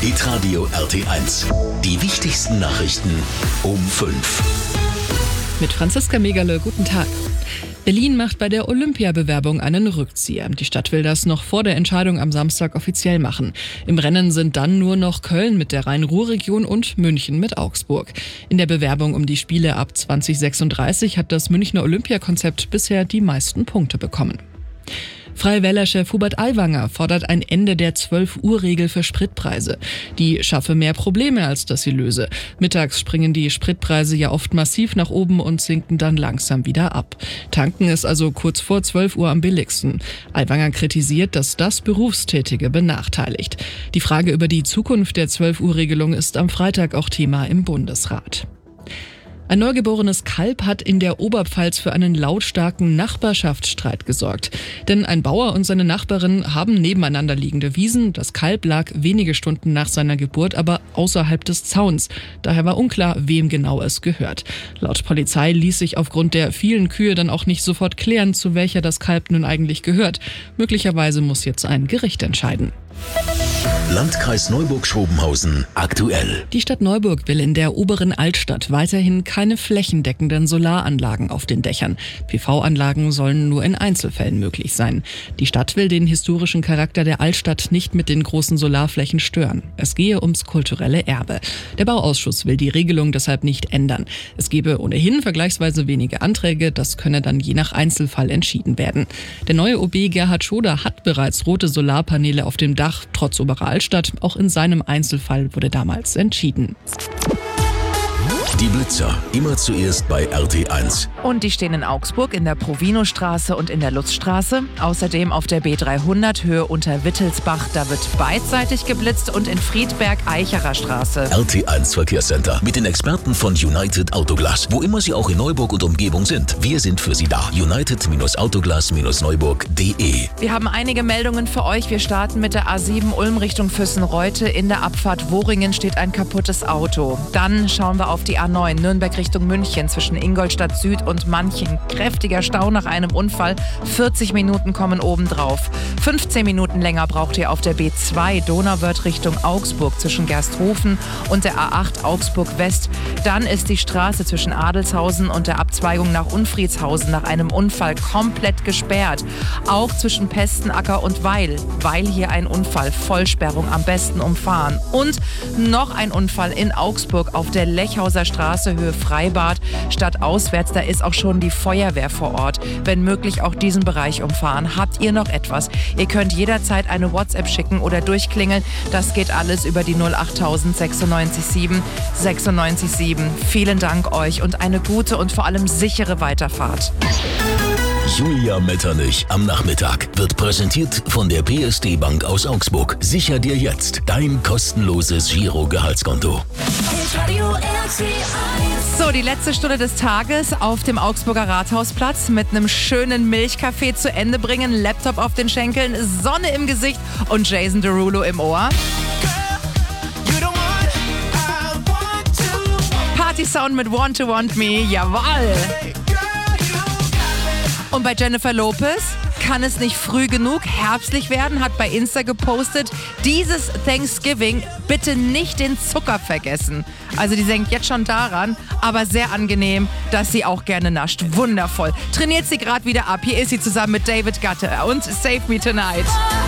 Hitradio RT1. Die wichtigsten Nachrichten um 5. Mit Franziska Megerle, guten Tag. Berlin macht bei der Olympiabewerbung einen Rückzieher. Die Stadt will das noch vor der Entscheidung am Samstag offiziell machen. Im Rennen sind dann nur noch Köln mit der Rhein-Ruhr-Region und München mit Augsburg. In der Bewerbung um die Spiele ab 2036 hat das Münchner Olympiakonzept bisher die meisten Punkte bekommen. Freie Wähler-Chef Hubert Aiwanger fordert ein Ende der 12-Uhr-Regel für Spritpreise. Die schaffe mehr Probleme, als dass sie löse. Mittags springen die Spritpreise ja oft massiv nach oben und sinken dann langsam wieder ab. Tanken ist also kurz vor 12 Uhr am billigsten. Aiwanger kritisiert, dass das Berufstätige benachteiligt. Die Frage über die Zukunft der 12-Uhr-Regelung ist am Freitag auch Thema im Bundesrat. Ein neugeborenes Kalb hat in der Oberpfalz für einen lautstarken Nachbarschaftsstreit gesorgt. Denn ein Bauer und seine Nachbarin haben nebeneinander liegende Wiesen. Das Kalb lag wenige Stunden nach seiner Geburt aber außerhalb des Zauns. Daher war unklar, wem genau es gehört. Laut Polizei ließ sich aufgrund der vielen Kühe dann auch nicht sofort klären, zu welcher das Kalb nun eigentlich gehört. Möglicherweise muss jetzt ein Gericht entscheiden. Landkreis Neuburg-Schrobenhausen aktuell. Die Stadt Neuburg will in der oberen Altstadt weiterhin keine flächendeckenden Solaranlagen auf den Dächern. PV-Anlagen sollen nur in Einzelfällen möglich sein. Die Stadt will den historischen Charakter der Altstadt nicht mit den großen Solarflächen stören. Es gehe ums kulturelle Erbe. Der Bauausschuss will die Regelung deshalb nicht ändern. Es gebe ohnehin vergleichsweise wenige Anträge, das könne dann je nach Einzelfall entschieden werden. Der neue OB Gerhard Schoder hat bereits rote Solarpaneele auf dem Dach, trotz oberer Altstadt. Auch in seinem Einzelfall wurde damals entschieden. Die Blitzer, immer zuerst bei RT1. Und die stehen in Augsburg in der Provinostraße und in der Lutzstraße. Außerdem auf der B300 Höhe unter Wittelsbach, da wird beidseitig geblitzt, und in Friedberg Eicherer Straße. RT1 Verkehrscenter mit den Experten von United Autoglas. Wo immer Sie auch in Neuburg und Umgebung sind, wir sind für Sie da. United-Autoglas-Neuburg.de. Wir haben einige Meldungen für euch. Wir starten mit der A7 Ulm Richtung Füssen-Reute. In der Abfahrt Woringen steht ein kaputtes Auto. Dann schauen wir auf die A9 Nürnberg Richtung München zwischen Ingolstadt Süd und Manching. Kräftiger Stau nach einem Unfall. 40 Minuten kommen obendrauf. 15 Minuten länger braucht ihr auf der B2 Donauwörth Richtung Augsburg zwischen Gersthofen und der A8 Augsburg West. Dann ist die Straße zwischen Adelshausen und der Abzweigung nach Unfriedshausen nach einem Unfall komplett gesperrt. Auch zwischen Pestenacker und Weil hier ein Unfall. Vollsperrung, am besten umfahren. Und noch ein Unfall in Augsburg auf der Lechhauser Straße Höhe Freibad. Statt auswärts, da ist auch schon die Feuerwehr vor Ort. Wenn möglich auch diesen Bereich umfahren. Habt ihr noch etwas? Ihr könnt jederzeit eine WhatsApp schicken oder durchklingeln. Das geht alles über die 08000 96 7 96 7. Vielen Dank euch und eine gute und vor allem sichere Weiterfahrt. Julia Metternich am Nachmittag wird präsentiert von der PSD Bank aus Augsburg. Sicher dir jetzt dein kostenloses Giro-Gehaltskonto. So, die letzte Stunde des Tages auf dem Augsburger Rathausplatz mit einem schönen Milchkaffee zu Ende bringen, Laptop auf den Schenkeln, Sonne im Gesicht und Jason Derulo im Ohr. Party-Sound mit Want to Want Me, jawoll! Und bei Jennifer Lopez kann es nicht früh genug herbstlich werden, hat bei Insta gepostet, dieses Thanksgiving bitte nicht den Zucker vergessen. Also die denkt jetzt schon daran, aber sehr angenehm, dass sie auch gerne nascht. Wundervoll. Trainiert sie gerade wieder ab. Hier ist sie zusammen mit David Guetta und Save Me Tonight.